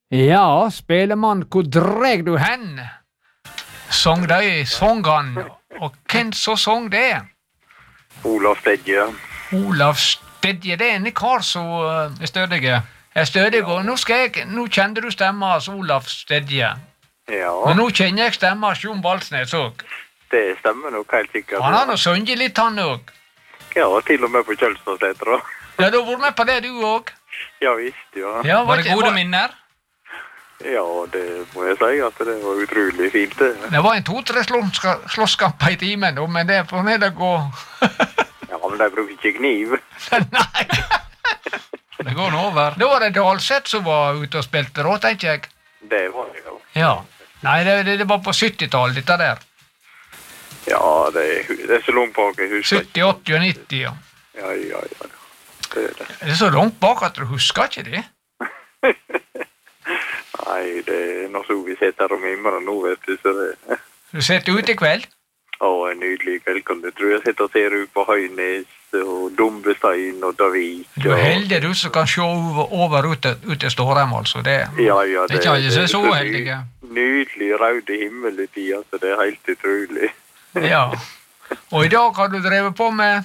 Ja, spelemann, hvor dreg du hen? Sång de sångene, og hvem så sång det? Olav Stedje. Olav Stedje, det er en kar som Er stødige. er stødig, og nå kjente du stemma av Olav Stedje. Ja, Men nå kjenner jeg stemma av Jon Balsnes òg. det stemmer nok helt sikkert. Han har nå sunget litt, han òg. Ja, til og med på Kjølstadseter da. Ja, du har vært med på det, du òg. Ja visst, ja. Ja, Var det gode minner? Ja, det må jeg si at det var utrolig fint det. Det var en 2-3 slåsskamper i timen, men det får ned å gå. Ja, men de bruker ikke kniv. Nei, Det går nå over. da var det Dalseth som var ute og spilte da, tenker jeg. Det var det jo. Ja. Nei, det var på 70-tallet, dette der. Ja, det er så langt bak, jeg husker 70, 80 og 90, ja. Ja. Det er det. Det er så langt bak at du husker ikke det. Nei, det er noe så vi sitter om himmelen nå, vet du, så det... Du sitter ute i kveld. Å, en nydelig kveld kan du tro. Jeg sitter og ser ut på Høynes og Dombestein og Davik. Du er heldig du som kan se over ut til Stårheim, altså. Det. Ja, Det er ikke alle som er så heldige. Nydelig røde himmel i tida, så det er helt utrolig. Ja. Og i dag har du drevet på med...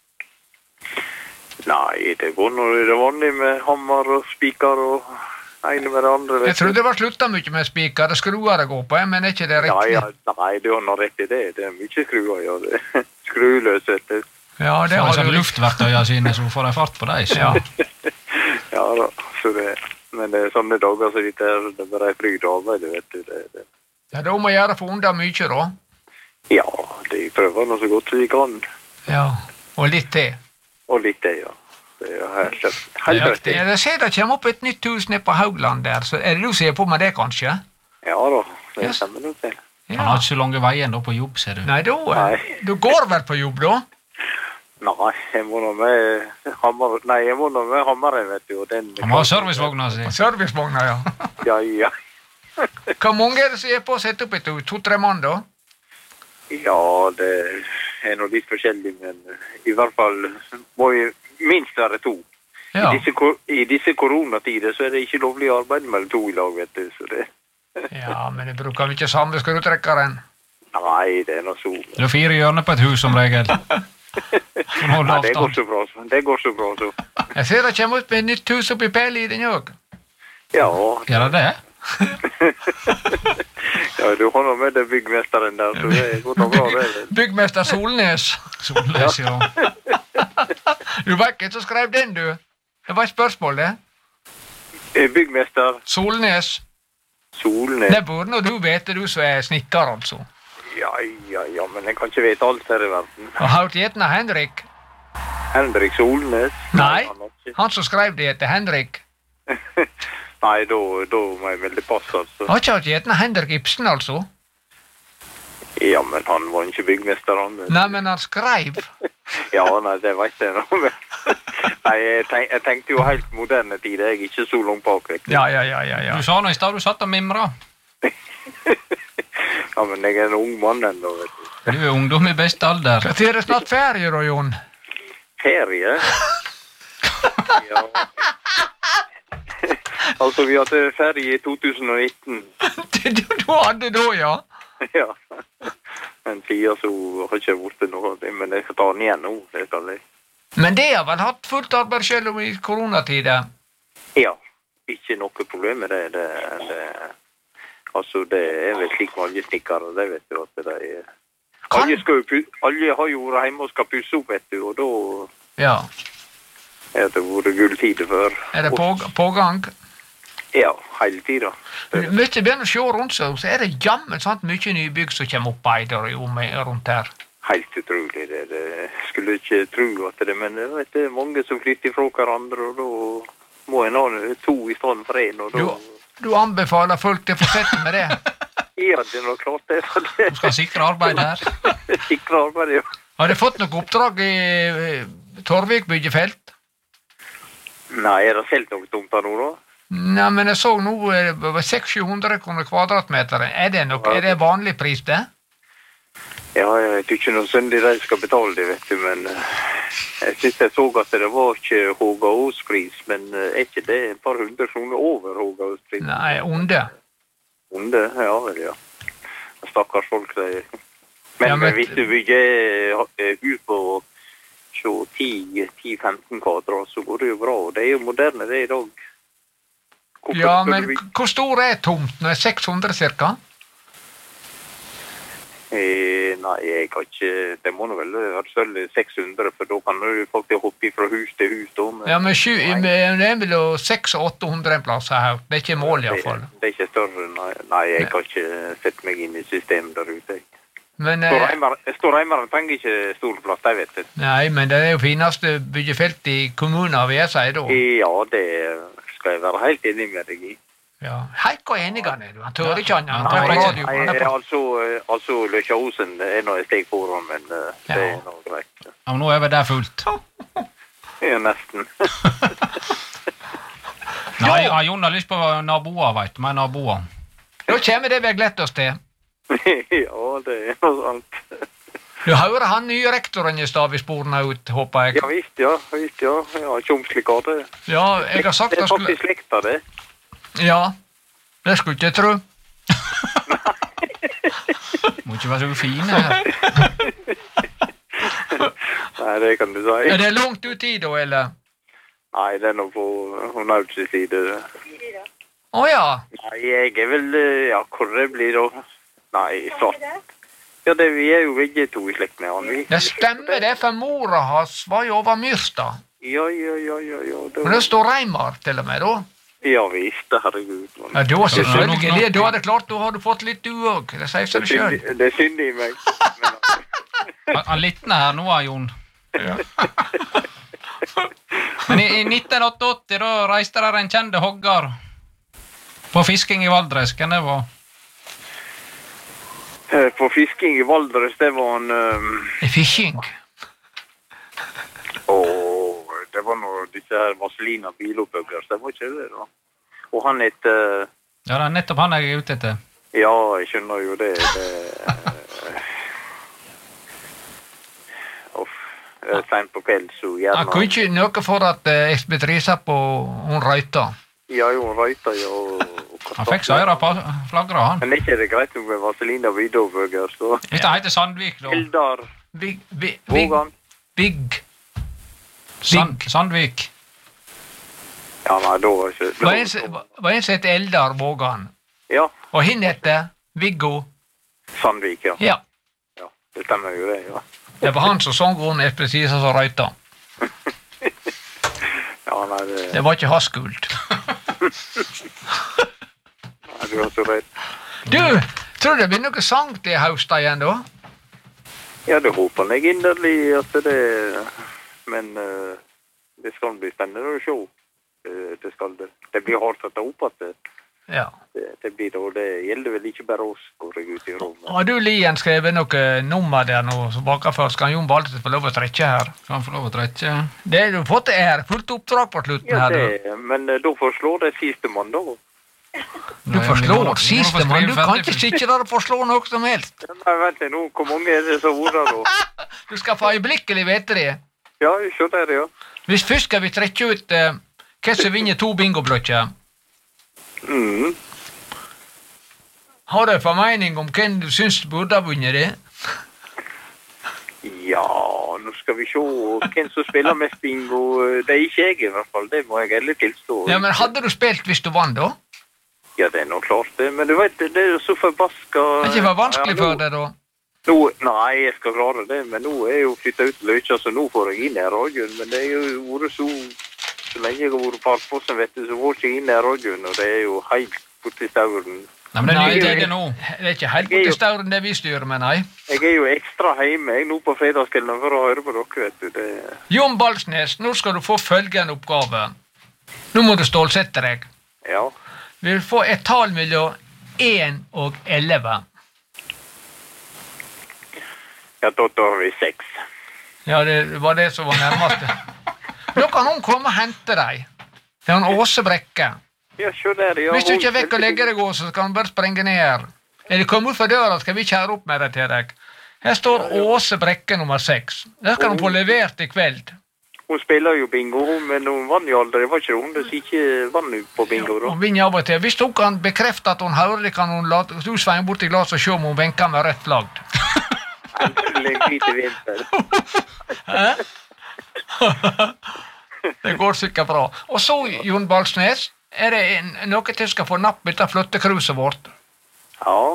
Nei, det går når det er vanlig med hammer og spiker og ene med det andre. Jeg trodde det var sluttet mye med spiker og skruer det går på, men er ikke det riktig? Ja, nei, du har noe rett i det. Det er mye skruer, ja. Det. Skrueløs, vet du. Ja, det Får har sånn du. luftverktøyer sine, så får de fart på deg. Ja. Ja da, så det... Men det er sånne dager som dette her, det er bare en fryd å arbeide, vet du. Det. Ja, det må gjøre for unna mye, da. Ja, de prøver nå så godt som de kan. Ja, og litt til. Og litt det, ja. Det er jo helt Ja, riktig. jeg ser det kommer opp et nytt hus nede på Haugland der, så er det du som er på med det, kanskje? Ja da, det Yes. stemmer nok det. Han har ikke så lange veien da på jobb, ser du. Nei, Nei. du går vel på jobb, da? Nei, jeg må nå med hammer... Nei, jeg må nå med hammeren, vet du. Og den... Han må ha servicevogna si. Servicevogna, ja. Ja. Hvor mange er det som er på å sette opp et 2-3 mann, da? Ja, det er nå litt forskjellig, men i hvert fall må vi minst være 2. Ja. I disse koronatider så er det ikke lovlig å arbeide med 2 i lag, vet du, så det... Ja, men jeg bruker vel ikke samme skrutrekkeren. Nei, det er noe så... Det er 4 hjørner på et hus som regel. Nei, det går så bra, så. Det går så bra, så. Jeg ser det kommer ut med et nytt hus oppe i Pæliden òg. Ja, Gjør det det? ja, du har nå med deg byggmesteren der, så det går nå bra, det. Byggmester Solnes. Solnes, ja. Du var ikke som skrev den, du. Det var et spørsmål, det. Byggmester Solnes. Solnes. Det burde nå du vite, du som er snikker, altså. Ja, men jeg kan ikke vite alt her i verden. Og har du gjerne Henrik? Henrik Solnes? Nei, han har ikke. han som skrev det heter Henrik. Nei, da må jeg melde pass, altså. Har ikke hatt gjerne Henrik Ibsen, altså? Ja, men han var ikke byggmester, han. Nei, men han skrev. Ja, nei, det vet jeg nå, men... Nei, jeg tenkte jo helt moderne tid, jeg er ikke så langt bak, vet du. Ja. Du sa nå i stad du satt og mimra. Ja, men jeg er en ung mann ennå, vet du. Du er ungdom i beste alder. Hva er det snart ferie, da, Jon? Ferie? Ja. Altså, vi hadde ferie i 2019. Du hadde da, ja. Ja. Men siden så har ikke jeg vært noe, men jeg skal ta den igjen nå, det skal jeg. Men det har vel hatt fullt arbeid selv om i koronatider? Ja, ikke noe problem med det. Altså, det er vel slik med alle snikkere, det vet du at det er... Alle har jo vært hjemme og skal pusse opp, vet du, og da Ja. er det vært gulltider før. Er det på gang? Ja, hele tiden. Hvis jeg begynner å se rundt seg, så er det jammen sant mye nybygg som kommer opp i der rundt her. Helt utrolig, det skulle ikke tro at det, men jeg vet, det er mange som flytter fra hverandre, og da må en ha 2 i stedet for 1, og da... Du anbefaler folk til å fortsette med det? Ja, det er noe klart det, for det... Du skal sikre arbeid her. Sikre arbeid, ja. Har du fått noe oppdrag i Torvik byggefelt? Nei, er det selv noe tomt her nå, da? Nei, men jeg så nå 600-700 kroner kvadratmeter. Er det vanlig pris, det? Ja, jeg tror ikke noe synd i de skal betale det, vet du, men jeg synes jeg så at det var ikke Håga Åspris, men ikke det et par 100 kroner over Håga Åspris? Nei, under. Under, ja vel, ja. Stakkars folk, de. Men, Ja, men- hvis du bygger hus på 10-15 kvadrat, så går det jo bra. Det er jo moderne det i dag. Hvorfor Ja, skal men du bygge- hvor stor er tomten? 600 cirka? Nei, jeg har ikke... Det må nå vel være selv 600, for da kan du faktisk hoppe fra hus til hus. Da, men, Ja, men det er vel 600 og 800 en plass her. Det er ikke mål i hvert fall. Det er ikke større, nei, jeg har ikke sett meg inn i systemet der ute. Men, Storheimeren trenger ikke stor plass, det vet du. nei, men det er jo fineste byggefelt i kommunen, vil jeg si da. Ja, det skal jeg være helt enig med deg i. Ja. Helt hvor enig han er, du. Han tør ikke Ja, han. han tør ikke. Nei, altså Løkja Osen er nå et steg foran, men det er nå greit. Ja, men nå er vi der fullt. Det er nesten. Nei, ja, Jon har lyst på naboer, vet du. Med naboer. Da kommer det vi har gledt oss til. Ja, det er noe sant. Du hører han nye rektoren i Stavisporene ut, håper jeg. Ja visst, ja. Ja, Tjomslikade. Ja, jeg har sagt Det det er skulle... faktisk slekta, det. Ja, det skulle ikke jeg tro. Må ikke være så fine her. Nei, det kan du si. Er det langt ut i da, eller? Nei, det er nå på Honauds side. Åja, Nei, jeg er vel... Ja, hvor det blir da? Nei, satt. Ja, vi er jo begge to i slekt med han, vi. det stemmer det, for mora hans var jo over Myrsta. Ja. Men det står Reimar til og med da. Ja visst, herregud. Ja, da selvfølgelig, da er det klart, da har du fått litt du også. Det sier seg selv. Det er synd i meg. Han litner her nå, Jon. Men i 1988 da reiste der en kjente hogger på fisking i Valdres. Hvem det var? På fisking i Valdres, det var en... Fishing. Det var noe disse her Vaselina biloppbyggers, det var ikke det da. Og han heter... Ja, det er nettopp han jeg er ute etter. Ja, jeg skjønner jo det. Sent på kveld, så gjerne... Han kunne ikke noe for at ekspeditrisa på hun røyta. Ja, jo, hun røyta jo... Han fikk søyre på flagra, han. Men ikke er det greit med Vaselina biloppbyggers, da? Hvis det heter Sandvik, da. Eldar, Vågan. Big. Sandvik. Ja, nei, da var ikke... Var en som heter Eldar Vågan. Ja, Og hin heter Viggo. Sandvik, ja. Ja, Ja, det stemmer jo det, ja. det var han som sang hun ekspeditrisa som røyta. Ja, nei, Det var ikke hans skuld. nei, du har så rett. Du, tror du det blir noe sang til høsten igjen da? Ja, det håper jeg inderlig at det... Men det skal bli spennende å se. Det skal det. Det blir hardt å ta opp at det. Ja. Det blir da, det gjelder vel ikke bare oss går jeg ut i rommet. Har du, Lien, skrevet noe nummer der nå, som baker først? Kan Jon Baltes få lov å trekke her? Skal han få lov å trekke? Det du har fått er fullt oppdrag på slutten Ja, her, du. det, men da forslår det siste mann da. Du forslår siste mann, du kan ikke sitte der og forslå noe som helst. Nei, vent nå, hvor mange er det som ordet da? Du skal få øyeblikkelig vite det. Ja, jeg skjønner det, ja. Hvis først skal vi trekke ut hva som vinner 2 bingoblokker. Mhm. Har du en formening om hvem du synes burde ha vunnet det? Ja, nå skal vi se hvem som spiller mest bingo. Det er ikke jeg i hvert fall, det må jeg heller tilstå. Ja, men hadde du spilt hvis du vant da? Ja, det er nok klart det, men du vet, det er jo så forbaska... Det er ikke for vanskelig for deg da? Nå, nei, jeg skal klare det, men nå er jeg jo flyttet ut til Løkja, så nå får jeg inn i radioen, men det er jo vært så lenge jeg har vært på Parkfossen, vet du, så får jeg ikke inn i radioen, og det er jo helt borte i stauren. Nei, men det er nye tider nå. Det er ikke helt borti stauren det vi styrer med, nei. Jeg er jo ekstra hjemme, jeg nå på fredagskvelden for å høre på dere, vet du, det... Jon Balsnes, nå skal du få følgende oppgave. Nå må du stålsette deg. Ja, Vi vil få et tall mellom 1 og 11. ja, da tar vi 6. Ja, det var det som var nærmest. Nå kan hun komme og hente deg. Det er en Åse Brekke. Ja, se der, ja. Hvis du ikke er vekk og legger deg, Åse, så kan du bare sprenge ned her. Eller kom ut fra døra, skal vi kjære opp med deg til deg. Her står Åse Brekke nummer 6. Det skal hun få levert i kveld. Hun spiller jo bingo, men hun vann jo aldri. Var ikke hun som ikke vann på bingo, da? Hun vinner av og til. Hvis hun kan bekrefte at hun hører det, kan hun la du sveie bort i glasset og se om hun venker med rett flagg. Endelig hvite vinter. Det går sikkert bra. Og så, Jon Balsnes, er det noe til skal få napp ut av fløttekruset vårt? Ja.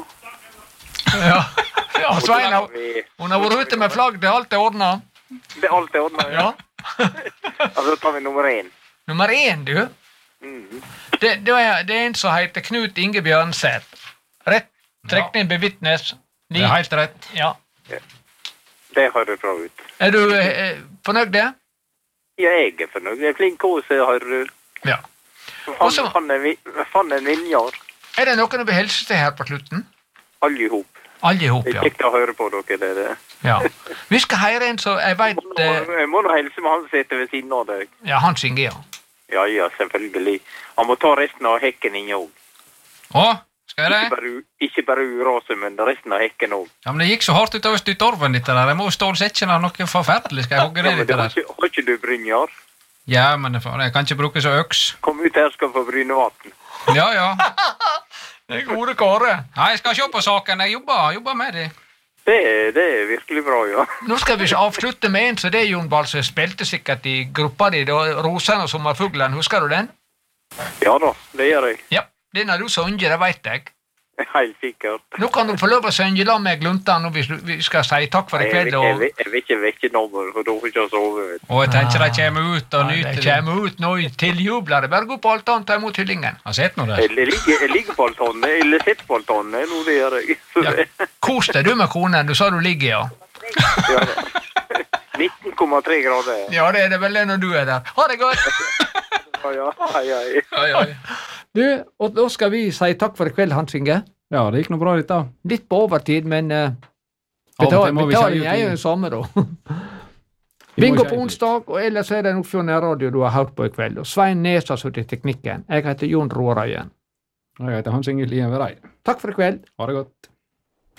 Ja, Svein, hun har vært ute med flagg, det alt er ordnet. Det alt er ordnet, ja. Da tar vi nummer 1. Nummer 1, du? Det er en som heter Knut Inge Bjørnseth. Rett trekning bevitnes. Det er helt rett. Ja. Det hører bra ut. Er du fornøyd det? Ja, jeg er fornøyd. Jeg er flink også, hører du. Ja. Han er en vinjar. Er det noen du vil helse til her på slutten? Alle ihop. Alle ihop, Det ja. er kjekt å høre på dere, det er det. Ja. Vi skal høre en så jeg vet... Jeg må nå helse med han som sitter ved siden av deg. Ja, han synger, ja. Ja, selvfølgelig. Han må ta resten av hekken inn også. Å, skal jeg det? Ikke bare urase, men resten av hekken også. Ja, men det gikk så hardt utover Styrtorven dette der. Jeg må stå og sette noe forferdelig. Skal jeg hogge det litt der? Har ikke du Brynjar? Ja, men jeg kan ikke bruke så øks. Kom ut her, skal få Brynevatn. Ja. Det er gode kåre. Nei, jeg skal se på saken. Jeg jobber med det. Det er virkelig bra, ja. Nå skal vi avslutte med en, så det Jon Balse spilte sikkert i gruppa di, Rosen og Sommerfuglen. Husker du den? Ja da, det gjør jeg. Ja, den har du sunget, det vet jeg. Helt sikkert. Nå kan du få lov å synge la med Glunta når vi skal si takk for i kveld. Jeg vil ikke vekke nummer, for da får jeg ikke sove. Og jeg tenker de kommer ut og nyter det. De kommer ut nå tiljubler. Bare gå på altanen og ta imot hyllingen. Har sett noe der? Jeg ligger på altanen, eller sitter på altanen, nå det gjør jeg. Ja. Kos deg du med konen, du sa du ligger, ja. Ja da. 19,3 grader. Ja, det er det vel det når du er der. Ha det godt! Ja. Du, og da skal vi si takk for i kveld, Hans Inge. Ja, det gikk noe bra litt da. Litt på overtid, men må vi betaling er jo den samme da. Bingo på onsdag, og ellers er det nok for nærradio du har hørt på i kveld. Og Svein Nes har suttet i teknikken. Jeg heter Jon Roar Øyen. Jeg heter Hans Inge Lien Vereid. Takk for i kveld. Ha det godt.